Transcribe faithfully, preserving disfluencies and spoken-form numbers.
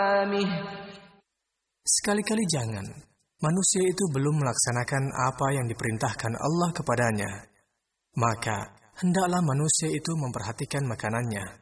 Sekali-kali jangan. Manusia itu belum melaksanakan apa yang diperintahkan Allah kepadanya. Maka, hendaklah manusia itu memperhatikan makanannya.